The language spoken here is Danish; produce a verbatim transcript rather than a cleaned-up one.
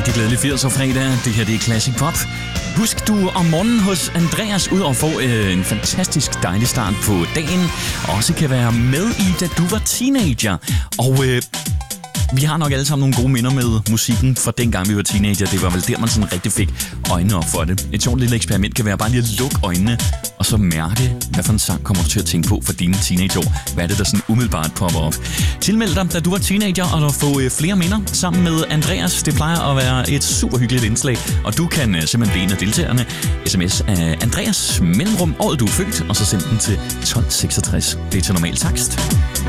Rigtig glædelig firserne fredag. Det her det er Classic Pop. Husk du om morgenen hos Andreas ud og få øh, en fantastisk dejlig start på dagen. Også kan være med i, da du var teenager. Og øh, vi har nok alle sammen nogle gode minder med musikken fra dengang vi var teenager. Det var vel der, man sådan rigtig fik øjnene op for det. Et sjovt lille eksperiment kan være bare lige at lukke øjnene, og så mærke, hvad for en sang kommer du til at tænke på for dine teenageår. Hvad er det, der sådan umiddelbart popper op? Tilmeld dig, da du var teenager, og du få flere minder sammen med Andreas. Det plejer at være et super hyggeligt indslag, og du kan simpelthen blive en af deltagerne. Sms af Andreas mellemrum, året du er født, og så send den til tolv seksogtres. Det er til normal takst.